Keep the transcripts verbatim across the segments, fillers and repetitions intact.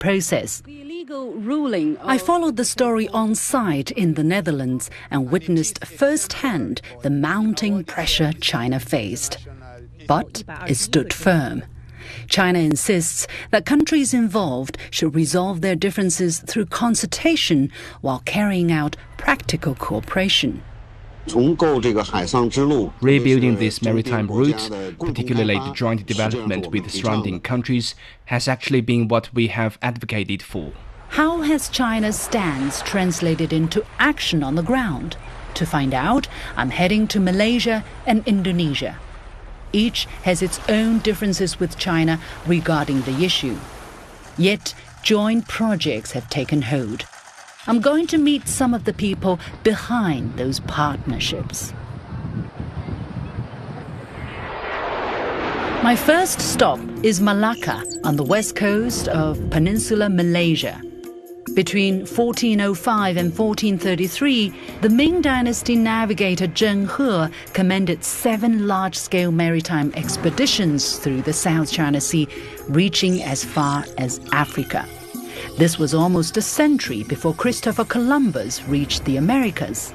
process. I followed the story on site in the Netherlands and witnessed firsthand the mounting pressure China faced. But it stood firm. China insists that countries involved should resolve their differences through consultation while carrying out practical cooperation. Rebuilding this maritime route, particularly the joint development with surrounding countries, has actually been what we have advocated for. How has China's stance translated into action on the ground? To find out, I'm heading to Malaysia and Indonesia. Each has its own differences with China regarding the issue. Yet, joint projects have taken hold. I'm going to meet some of the people behind those partnerships. My first stop is Malacca on the west coast of Peninsular Malaysia. Between fourteen oh five and fourteen thirty-three, the Ming Dynasty navigator Zheng He commanded seven large-scale maritime expeditions through the South China Sea, reaching as far as Africa. This was almost a century before Christopher Columbus reached the Americas.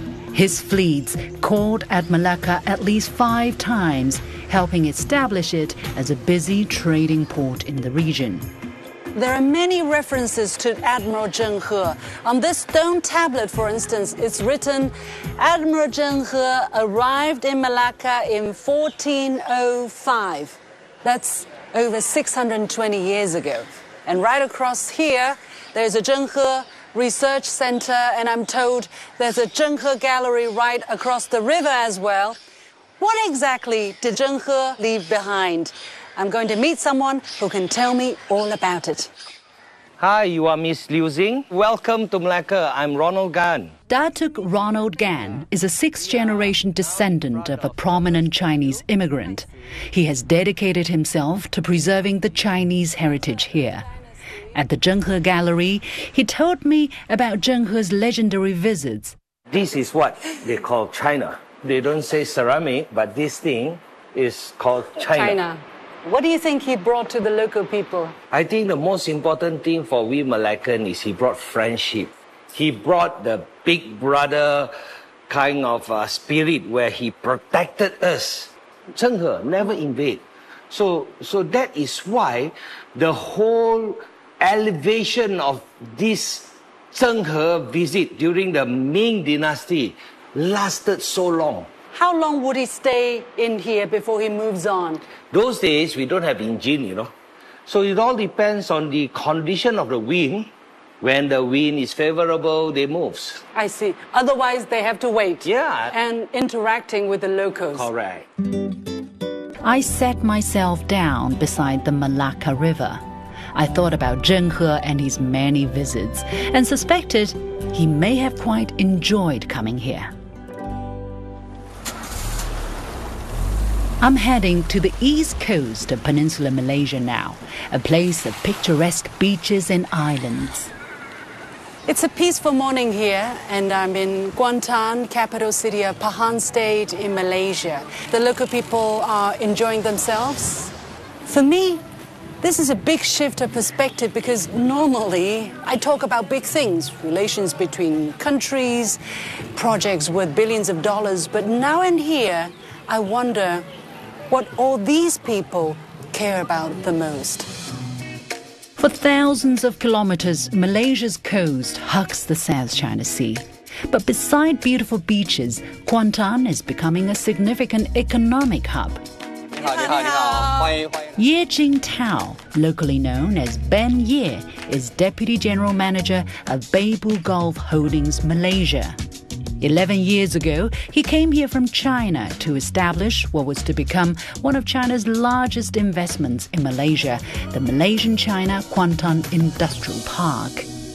His fleets called at Malacca at least five times, helping establish it as a busy trading port in the region. There are many references to Admiral Zheng He. On this stone tablet, for instance, it's written, Admiral Zheng He arrived in Malacca in fourteen oh five. That's over six hundred twenty years ago. And right across here, there's a Zheng He Research Center, and I'm told there's a Zheng He Gallery right across the river as well. What exactly did Zheng He leave behind? I'm going to meet someone who can tell me all about it. Hi, you are Miss Liu Xing. Welcome to Malacca. I'm Ronald Gan. Datuk Ronald Gan is a sixth-generation descendant of a prominent Chinese immigrant. He has dedicated himself to preserving the Chinese heritage here. At the Zheng He Gallery, he told me about Zheng He's legendary visits. This is what they call China. They don't say ceramic, but this thing is called China. China. What do you think he brought to the local people? I think the most important thing for we Malaccan is he brought friendship. He brought the big brother kind of uh, spirit where he protected us. Zheng He never invade. So, so that is why the whole elevation of this Zheng He visit during the Ming Dynasty lasted so long. How long would he stay in here before he moves on? Those days, we don't have engine, you know. So it all depends on the condition of the wind. When the wind is favorable, they move. I see. Otherwise, they have to wait. Yeah. And interacting with the locals. Correct. I sat myself down beside the Malacca River. I thought about Zheng He and his many visits and suspected he may have quite enjoyed coming here. I'm heading to the east coast of Peninsular Malaysia now, a place of picturesque beaches and islands. It's a peaceful morning here, and I'm in Kuantan, capital city of Pahang State in Malaysia. The local people are enjoying themselves. For me, this is a big shift of perspective because normally I talk about big things, relations between countries, projects worth billions of dollars, but now and here I wonder what all these people care about the most. For thousands of kilometers, Malaysia's coast hugs the South China Sea. But beside beautiful beaches, Kuantan is becoming a significant economic hub. Ye Jingtao, locally known as Ben Ye, is Deputy General Manager of Beibu Gulf Holdings Malaysia. Eleven years ago, he came here from China to establish what was to become one of China's largest investments in Malaysia, the Malaysian-China Kuantan Industrial Park.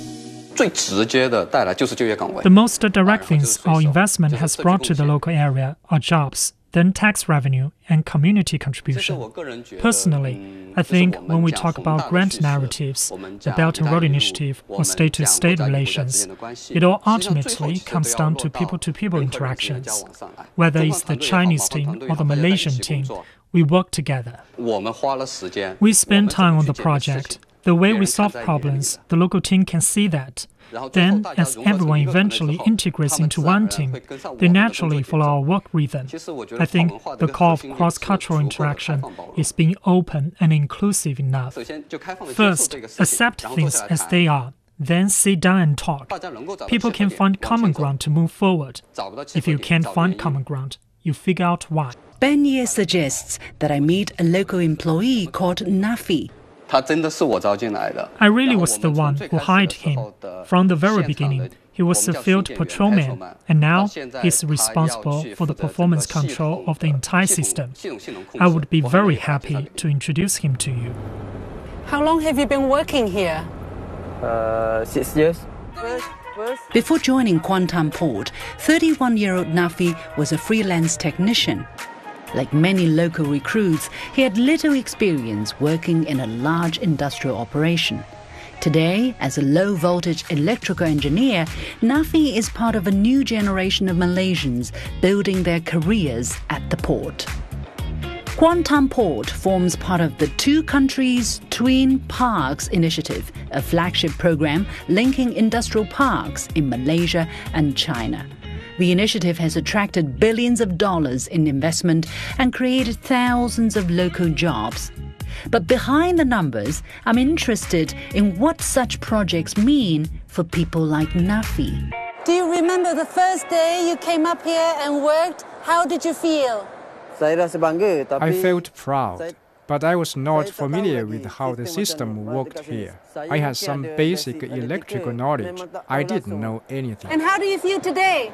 The most direct things our investment has brought to the local area are jobs, then tax revenue and community contribution. Personally, I think when we talk about grant narratives, the Belt and Road Initiative or state-to-state relations, it all ultimately comes down to people-to-people interactions. Whether it's the Chinese team or the Malaysian team, we work together. We spend time on the project. The way we solve problems, the local team can see that. Then, as everyone eventually integrates into one team, they naturally follow our work rhythm. I think the core of cross-cultural interaction is being open and inclusive enough. First, accept things as they are. Then sit down and talk. People can find common ground to move forward. If you can't find common ground, you figure out why. Ben Ye suggests that I meet a local employee called Nafi. I really was the one who hired him. From the very beginning, he was a field patrolman, and now he's responsible for the performance control of the entire system. I would be very happy to introduce him to you. How long have you been working here? Uh, six years. Before joining Kuantan Port, thirty-one-year-old Nafi was a freelance technician. Like many local recruits, he had little experience working in a large industrial operation. Today, as a low-voltage electrical engineer, Nafi is part of a new generation of Malaysians building their careers at the port. Kuantan Port forms part of the Two Countries, Twin Parks initiative, a flagship program linking industrial parks in Malaysia and China. The initiative has attracted billions of dollars in investment and created thousands of local jobs. But behind the numbers, I'm interested in what such projects mean for people like Nafi. Do you remember the first day you came up here and worked? How did you feel? I felt proud, but I was not familiar with how the system worked here. I had some basic electrical knowledge. I didn't know anything. And how do you feel today?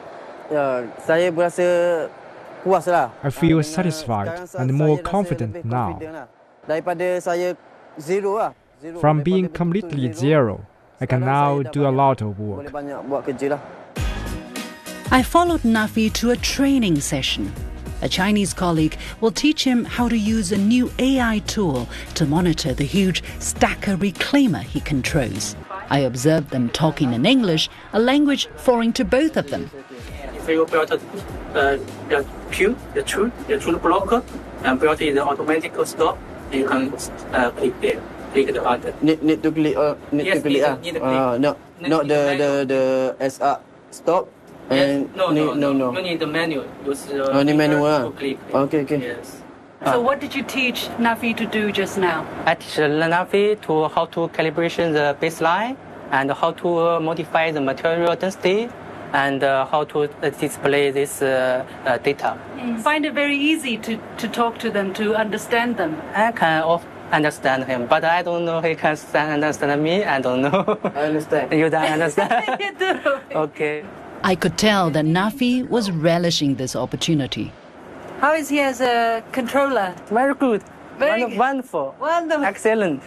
I feel satisfied and more confident now. From being completely zero, I can now do a lot of work. I followed Nafi to a training session. A Chinese colleague will teach him how to use a new A I tool to monitor the huge stacker reclaimer he controls. I observed them talking in English, a language foreign to both of them. If you build uh, the queue, the tool, the tool blocker, and build the automatic stop, you can uh, click there, click the button. Need, need to click, uh, need yes, to click, uh, need to click. Uh, no, need not need the, the, the S R stop. Yes. And No, need, no, no, no, no. You need the manual. Use the Only manual. to click. Okay, okay. Yes. So what did you teach Nafi to do just now? I teach Nafi to how to calibration the baseline and how to uh, modify the material density and uh, how to uh, display this uh, uh, data. Mm. Find it very easy to, to talk to them, to understand them. I can of understand him, but I don't know he can understand me. I don't know. I understand. You don't understand? You do. Okay. I could tell that Nafi was relishing this opportunity. How is he as a controller? Very good. Very Wonderful. good. Wonderful. Wonderful. Excellent.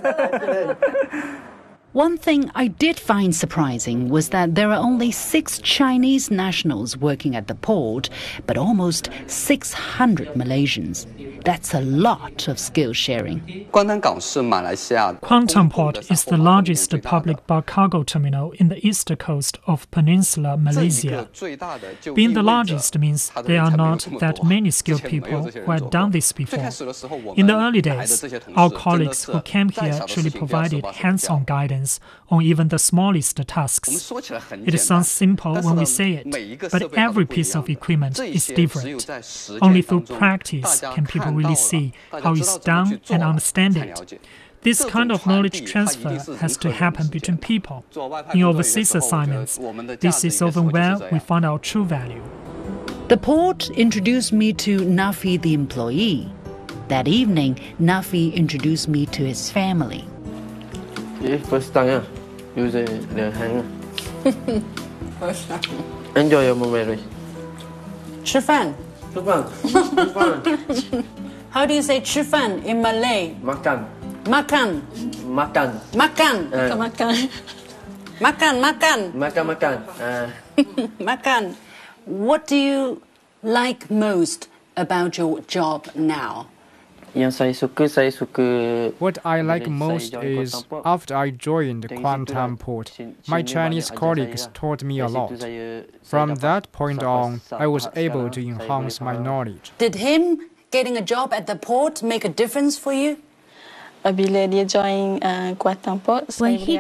One thing I did find surprising was that there are only six Chinese nationals working at the port, but almost six hundred Malaysians. That's a lot of skill sharing. Kuantan Port is the largest public bulk cargo terminal in the east coast of Peninsula Malaysia. Being the largest means there are not that many skilled people who had done this before. In the early days, our colleagues who came here actually provided hands-on guidance on even the smallest tasks. It sounds simple when we say it, but every piece of equipment is different. Only through practice can people really see how it's done and understand it. This kind of knowledge transfer has to happen between people. In overseas assignments, this is often where we find our true value. The port introduced me to Nafi the employee. That evening, Nafi introduced me to his family. First time, use the hand. Enjoy your moment. 吃饭. 吃饭，吃饭。 How do you say 吃饭 in Malay? Makan. Makan. Makan. Makan. Uh. Makan. Makan. Makan. Makan, makan. Uh. Makan. What do you like most about your job now? Yang saya suka, saya suka. What I like most is, after I joined Kuantan Port, my Chinese colleagues taught me a lot. From that point on, I was able to enhance my knowledge. Did him getting a job at the port make a difference for you? Bila dia join uh, Kuantan Port, when he